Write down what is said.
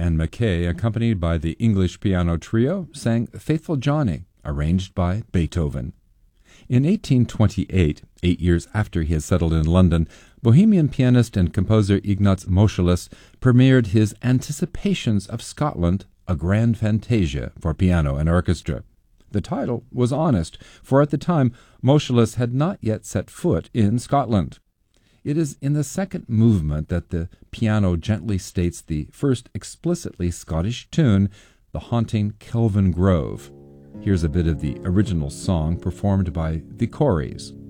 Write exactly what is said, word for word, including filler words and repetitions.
Anne Mackay, accompanied by the English Piano Trio, sang Faithful Johnny, arranged by Beethoven. In eighteen twenty-eight, eight years after he had settled in London, Bohemian pianist and composer Ignaz Moscheles premiered his Anticipations of Scotland, a grand fantasia for piano and orchestra. The title was honest, for at the time Moscheles had not yet set foot in Scotland. It is in the second movement that the piano gently states the first explicitly Scottish tune, the haunting Kelvin Grove. Here's a bit of the original song performed by the Corries.